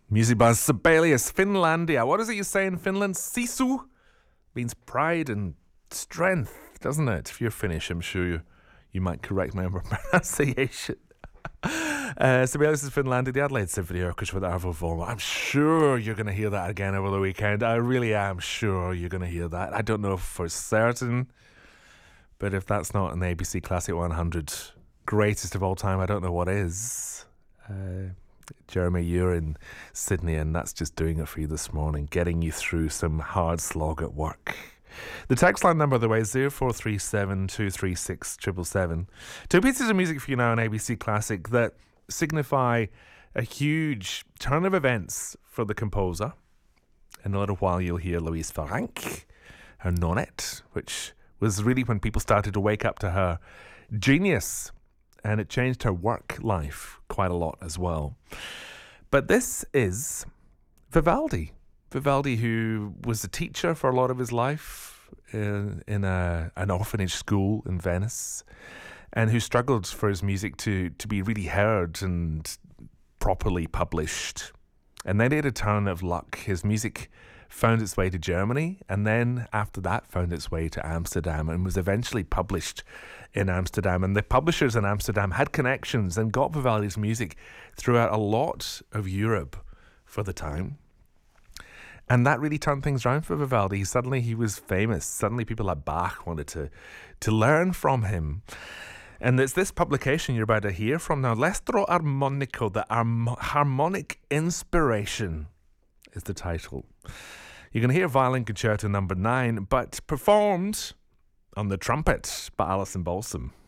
Music by Sibelius, Finlandia. What is it you say in Finland? Sisu means pride and strength, doesn't it? If you're Finnish, I'm sure you might correct my pronunciation. Sibelius is Finlandia, the Adelaide Symphony Orchestra with Arvo Volmer. I'm sure you're going to hear that again over the weekend. I really am sure you're going to hear that. I don't know for certain, but if that's not an ABC Classic 100 greatest of all time, I don't know what is. Jeremy, you're in Sydney, and that's just doing it for you this morning, getting you through some hard slog at work. The text line number, by the way, is 0437 236 777. Two pieces of music for you now on ABC Classic that signify a huge turn of events for the composer. In a little while, you'll hear Louise Farrenc, her Nonette, which was really when people started to wake up to her genius. And it changed her work life quite a lot as well. But this is Vivaldi. Vivaldi, who was a teacher for a lot of his life in an orphanage school in Venice, and who struggled for his music to be really heard and properly published. And then he had a turn of luck. His music found its way to Germany, and then after that found its way to Amsterdam and was eventually published in Amsterdam. And the publishers in Amsterdam had connections and got Vivaldi's music throughout a lot of Europe for the time. And that really turned things around for Vivaldi. Suddenly he was famous. Suddenly people like Bach wanted to learn from him. And it's this publication you're about to hear from now. L'Estro Armonico, the Harmonic Inspiration is the title. You're going to hear Violin Concerto number 9, but performed on the trumpet by Alison Balsam.